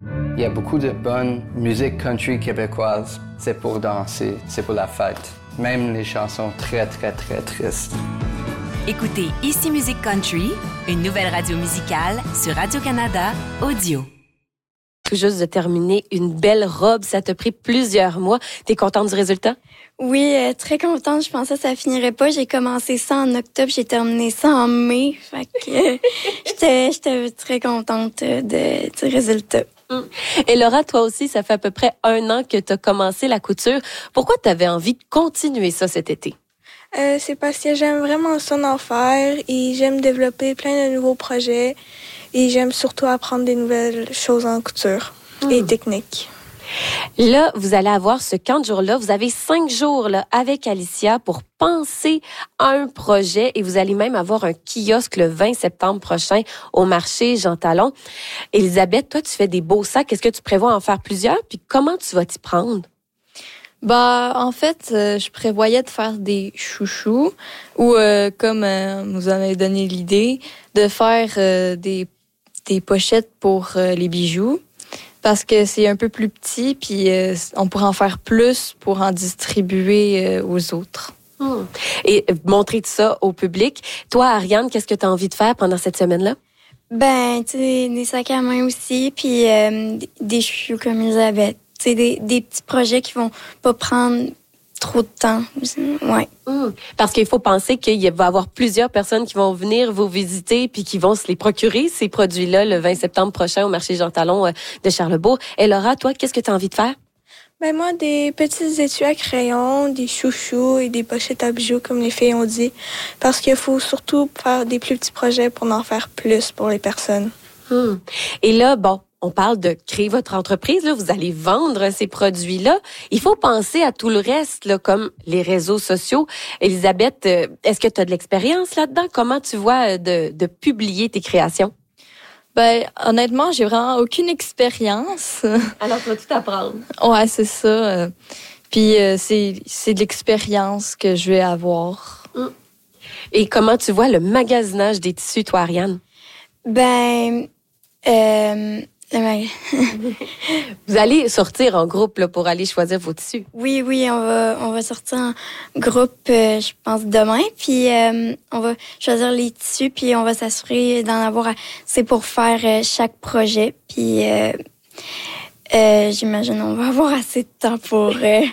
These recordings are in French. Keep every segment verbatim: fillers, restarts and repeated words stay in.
Il y a beaucoup de bonne musique country québécoise. C'est pour danser, c'est pour la fête. Même les chansons très, très, très tristes. Écoutez Ici Musique Country, une nouvelle radio musicale sur Radio-Canada Audio. Tout juste de terminer une belle robe, ça t'a pris plusieurs mois. T'es contente du résultat? Oui, euh, très contente. Je pensais que ça finirait pas. J'ai commencé ça en octobre, j'ai terminé ça en mai. Fait que euh, j'étais, j'étais très contente de, du résultat. Et Laura, toi aussi, ça fait à peu près un an que tu as commencé la couture. Pourquoi tu avais envie de continuer ça cet été? Euh, c'est parce que j'aime vraiment ça d'en faire et j'aime développer plein de nouveaux projets et j'aime surtout apprendre des nouvelles choses en couture mmh. et techniques. Là, vous allez avoir ce camp de jour-là. Vous avez cinq jours là, avec Alicia pour penser à un projet et vous allez même avoir un kiosque le vingt septembre prochain au marché Jean Talon. Elisabeth, toi, tu fais des beaux sacs. Est-ce que tu prévois en faire plusieurs? Puis comment tu vas t'y prendre? Bah, en fait, euh, je prévoyais de faire des chouchous ou, euh, comme euh, vous en avez donné l'idée, de faire euh, des, des pochettes pour euh, les bijoux. Parce que c'est un peu plus petit, puis euh, on pourrait en faire plus pour en distribuer euh, aux autres. Hum. Et montrer tout ça au public. Toi, Ariane, qu'est-ce que tu as envie de faire pendant cette semaine-là? Ben, tu sais, des sacs à main aussi, puis euh, des chouchous comme Elisabeth. Tu sais, des, des petits projets qui vont pas prendre trop de temps. Ouais. Hum. Parce qu'il faut penser qu'il va y avoir plusieurs personnes qui vont venir vous visiter puis qui vont se les procurer, ces produits-là, le vingt septembre prochain au marché Jean Talon euh, de Charlesbourg. Et Laura, toi, qu'est-ce que tu as envie de faire? Ben moi, des petits étuis à crayon, des chouchous et des pochettes à bijoux, comme les filles ont dit. Parce qu'il faut surtout faire des plus petits projets pour en faire plus pour les personnes. Hum. Et là, bon, on parle de créer votre entreprise, là, vous allez vendre ces produits-là. Il faut penser à tout le reste, là, comme les réseaux sociaux. Elisabeth, euh, est-ce que tu as de l'expérience là-dedans? Comment tu vois de, de publier tes créations? Ben, honnêtement, j'ai vraiment aucune expérience. Alors, tu vas tout apprendre. Ouais, c'est ça. Puis, euh, c'est, c'est de l'expérience que je vais avoir. Et comment tu vois le magasinage des tissus, toi, Ariane? Ben, euh... Vous allez sortir en groupe là, pour aller choisir vos tissus. Oui, oui, on va, on va sortir en groupe, euh, je pense, demain. Puis euh, on va choisir les tissus, puis on va s'assurer d'en avoir assez pour faire euh, chaque projet. Puis euh, euh, j'imagine on va avoir assez de temps pour... Euh,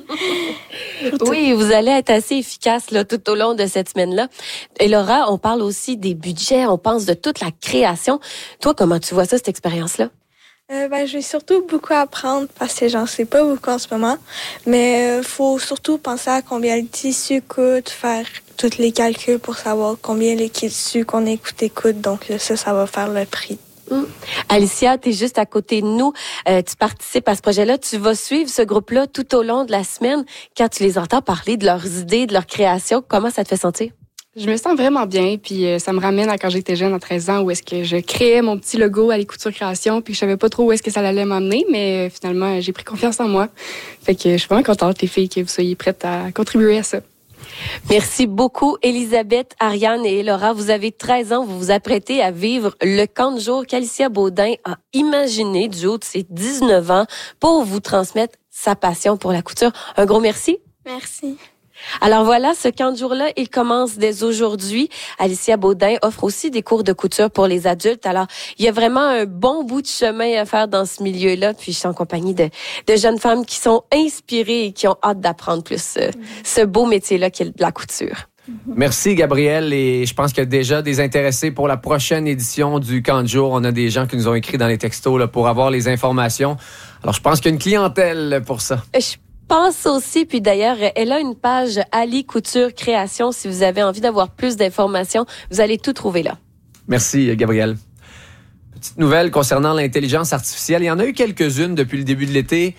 pour oui, vous allez être assez efficace là, tout au long de cette semaine-là. Et Laura, on parle aussi des budgets, on pense de toute la création. Toi, comment tu vois ça, cette expérience-là? Euh, ben, je vais surtout beaucoup apprendre parce que j'en sais pas beaucoup en ce moment. Mais il euh, faut surtout penser à combien le tissu coûte, faire tous les calculs pour savoir combien les tissus qu'on écoute coûtent. Donc là, ça, ça va faire le prix. Mmh. Alicia, tu es juste à côté de nous. Euh, tu participes à ce projet-là. Tu vas suivre ce groupe-là tout au long de la semaine. Quand tu les entends parler de leurs idées, de leurs créations, comment ça te fait sentir? Je me sens vraiment bien, puis euh, ça me ramène à quand j'étais jeune, à treize ans, où est-ce que je créais mon petit logo à les Couture Création, puis je savais pas trop où est-ce que ça allait m'emmener, mais euh, finalement, j'ai pris confiance en moi. Fait que je suis vraiment contente, les filles, que vous soyez prêtes à contribuer à ça. Merci beaucoup, Elisabeth, Ariane et Laura. Vous avez treize ans, vous vous apprêtez à vivre le camp de jour qu'Alicia Baudin a imaginé du haut de ses dix-neuf ans pour vous transmettre sa passion pour la couture. Un gros merci. Merci. Alors voilà, ce camp de jour-là, il commence dès aujourd'hui. Alicia Baudin offre aussi des cours de couture pour les adultes. Alors, il y a vraiment un bon bout de chemin à faire dans ce milieu-là. Puis, je suis en compagnie de, de jeunes femmes qui sont inspirées et qui ont hâte d'apprendre plus euh, ce beau métier-là qui est la couture. Merci, Gabrielle. Et je pense qu'il y a déjà des intéressés pour la prochaine édition du camp de jour. On a des gens qui nous ont écrit dans les textos là, pour avoir les informations. Alors, je pense qu'il y a une clientèle pour ça. Je pense aussi, puis d'ailleurs, elle a une page Ali Couture Création. Si vous avez envie d'avoir plus d'informations, vous allez tout trouver là. Merci, Gabrielle. Petite nouvelle concernant l'intelligence artificielle. Il y en a eu quelques-unes depuis le début de l'été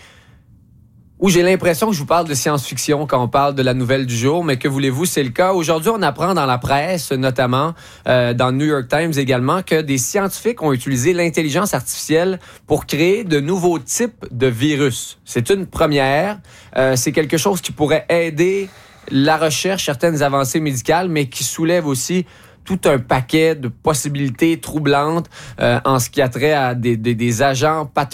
où j'ai l'impression que je vous parle de science-fiction quand on parle de la nouvelle du jour, mais que voulez-vous, c'est le cas. Aujourd'hui, on apprend dans la presse, notamment euh, dans le New York Times également, que des scientifiques ont utilisé l'intelligence artificielle pour créer de nouveaux types de virus. C'est une première. Euh, c'est quelque chose qui pourrait aider la recherche, certaines avancées médicales, mais qui soulève aussi tout un paquet de possibilités troublantes euh, en ce qui a trait à des, des, des agents pathologiques